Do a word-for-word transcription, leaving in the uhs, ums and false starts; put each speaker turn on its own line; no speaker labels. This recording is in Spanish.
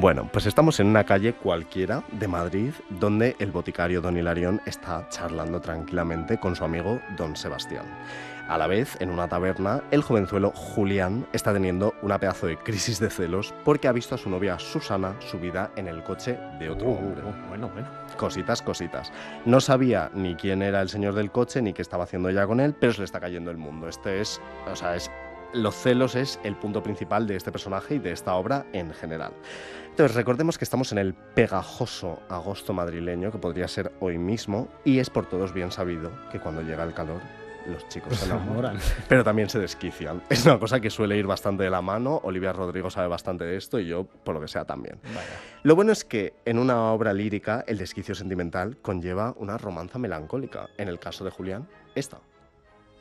Bueno, pues estamos en una calle cualquiera de Madrid donde el boticario don Hilarión está charlando tranquilamente con su amigo don Sebastián. A la vez, en una taberna, el jovenzuelo Julián está teniendo una pedazo de crisis de celos porque ha visto a su novia Susana subida en el coche de otro
Uh,
hombre.
uh, uh, bueno, bueno.
Cositas, cositas. No sabía ni quién era el señor del coche ni qué estaba haciendo ella con él, pero se le está cayendo el mundo. Este es, o sea, es los celos es el punto principal de este personaje y de esta obra en general. Entonces, recordemos que estamos en el pegajoso agosto madrileño, que podría ser hoy mismo, y es por todos bien sabido que cuando llega el calor, los chicos se enamoran, pero también se desquician. Es una cosa que suele ir bastante de la mano. Olivia Rodrigo sabe bastante de esto y yo, por lo que sea, también.
Vaya.
Lo bueno es que en una obra lírica el desquicio sentimental conlleva una romanza melancólica. En el caso de Julián, esta.